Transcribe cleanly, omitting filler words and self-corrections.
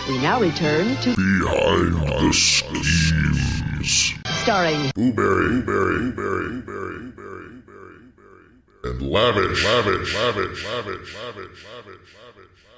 We now return to Behind the Schemes. starring Blueberry, and lavish.